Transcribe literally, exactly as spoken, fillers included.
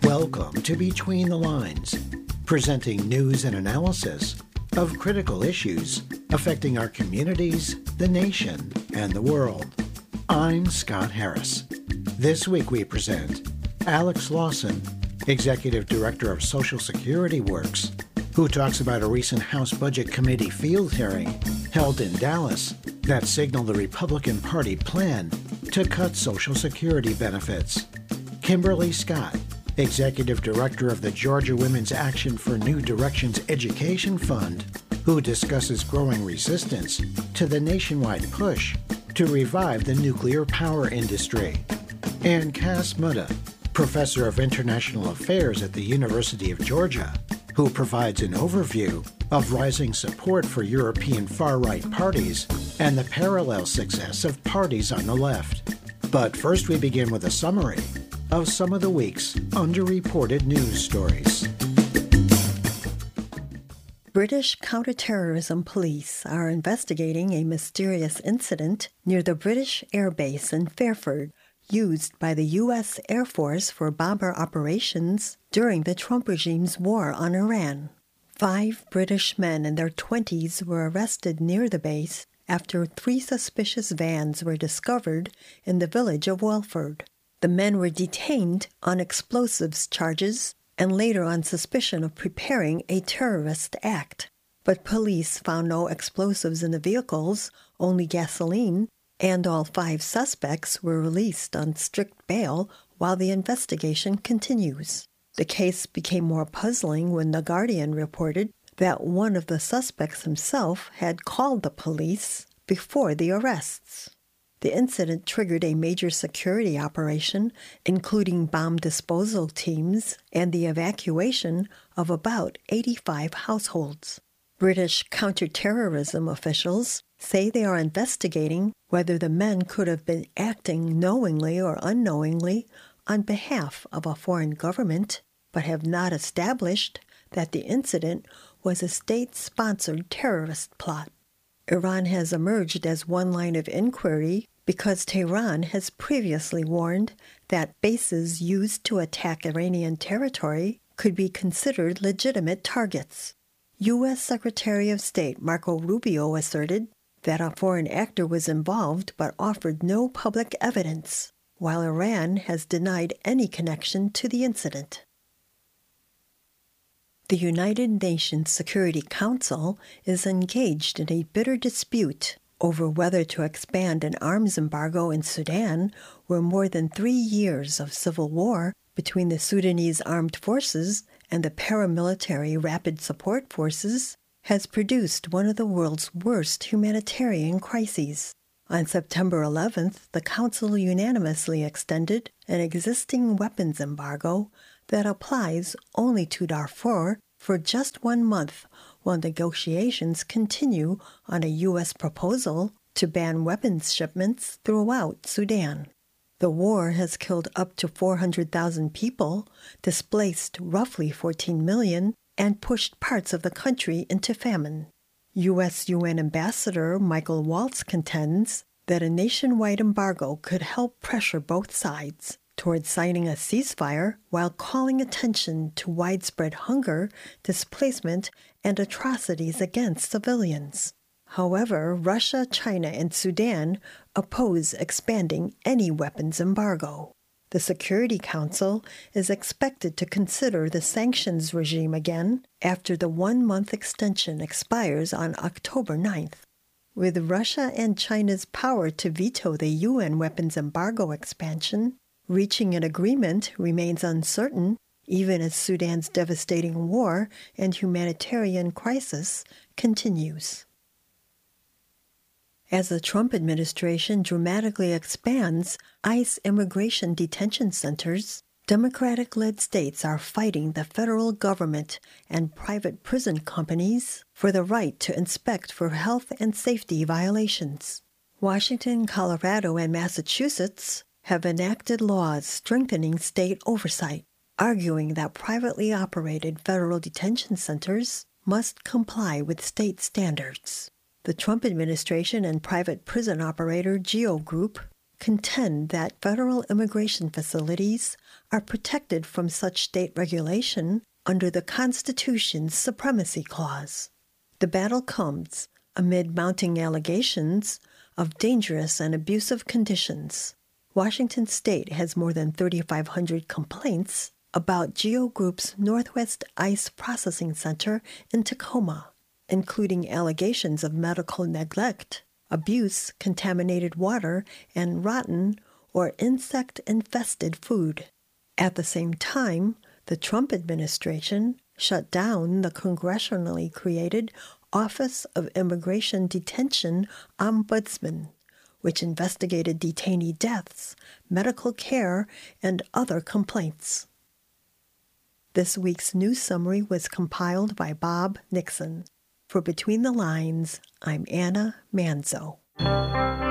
Welcome to Between the Lines, presenting news and analysis of critical issues affecting our communities, the nation, and the world. I'm Scott Harris. This week we present Alex Lawson, Executive Director of Social Security Works, who talks about a recent House Budget Committee field hearing held in Dallas that signaled the Republican Party plan to cut Social Security benefits. Kimberly Scott, Executive Director of the Georgia Women's Action for New Directions Education Fund, who discusses growing resistance to the nationwide push to revive the nuclear power industry. And Cass Mutta, Professor of International Affairs at the University of Georgia, who provides an overview of rising support for European far-right parties and the parallel success of parties on the left. But first we begin with a summary of some of the week's underreported news stories. British counterterrorism police are investigating a mysterious incident near the British Air Base in Fairford, used by the U S Air Force for bomber operations during the Trump regime's war on Iran. Five British men in their twenties were arrested near the base after three suspicious vans were discovered in the village of Welford. The men were detained on explosives charges and later on suspicion of preparing a terrorist act. But police found no explosives in the vehicles, only gasoline, and all five suspects were released on strict bail while the investigation continues. The case became more puzzling when The Guardian reported that one of the suspects himself had called the police before the arrests. The incident triggered a major security operation, including bomb disposal teams and the evacuation of about eighty-five households. British counterterrorism officials say they are investigating whether the men could have been acting knowingly or unknowingly on behalf of a foreign government, but have not established that the incident was a state-sponsored terrorist plot. Iran has emerged as one line of inquiry because Tehran has previously warned that bases used to attack Iranian territory could be considered legitimate targets. U S Secretary of State Marco Rubio asserted that a foreign actor was involved but offered no public evidence, while Iran has denied any connection to the incident. The United Nations Security Council is engaged in a bitter dispute over whether to expand an arms embargo in Sudan, where more than three years of civil war between the Sudanese armed forces and the paramilitary Rapid Support Forces has produced one of the world's worst humanitarian crises. On September eleventh, the Council unanimously extended an existing weapons embargo that applies only to Darfur for just one month, while negotiations continue on a U S proposal to ban weapons shipments throughout Sudan. The war has killed up to four hundred thousand people, displaced roughly fourteen million, and pushed parts of the country into famine. U S U N Ambassador Michael Waltz contends that a nationwide embargo could help pressure both sides towards signing a ceasefire while calling attention to widespread hunger, displacement, and atrocities against civilians. However, Russia, China, and Sudan oppose expanding any weapons embargo. The Security Council is expected to consider the sanctions regime again after the one-month extension expires on October ninth. With Russia and China's power to veto the U N weapons embargo expansion, reaching an agreement remains uncertain, even as Sudan's devastating war and humanitarian crisis continues. As the Trump administration dramatically expands ICE immigration detention centers, Democratic-led states are fighting the federal government and private prison companies for the right to inspect for health and safety violations. Washington, Colorado, and Massachusetts have enacted laws strengthening state oversight, arguing that privately operated federal detention centers must comply with state standards. The Trump administration and private prison operator Geo Group contend that federal immigration facilities are protected from such state regulation under the Constitution's Supremacy Clause. The battle comes amid mounting allegations of dangerous and abusive conditions. Washington State has more than thirty-five hundred complaints about Geo Group's Northwest Ice Processing Center in Tacoma, including allegations of medical neglect, abuse, contaminated water, and rotten or insect-infested food. At the same time, the Trump administration shut down the congressionally created Office of Immigration Detention Ombudsman, which investigated detainee deaths, medical care, and other complaints. This week's news summary was compiled by Bob Nixon. For Between the Lines, I'm Anna Manzo.